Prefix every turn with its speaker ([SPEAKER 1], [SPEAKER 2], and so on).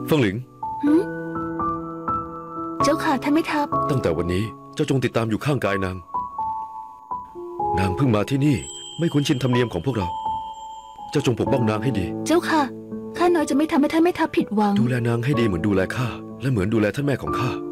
[SPEAKER 1] เฟิงหลิง
[SPEAKER 2] เจ้าค่ะท่านแม่ทัพ
[SPEAKER 1] ตั้งแต่วันนี้เจ้าจงติดตามอยู่ข้างกายนางเพิ่งมาที่นี่ไม่คุ้นชินธรรมเนียมของพวกเราเจ้าจงปกป้องนางให้ดี
[SPEAKER 2] เจ้าค่ะข้าน้อยจะไม่ทำให้ท่านแม่ทัพผิดหวัง
[SPEAKER 1] ดูแลนางให้ดีเหมือนดูแลข้าและเหมือนดูแลท่านแม่ของข้า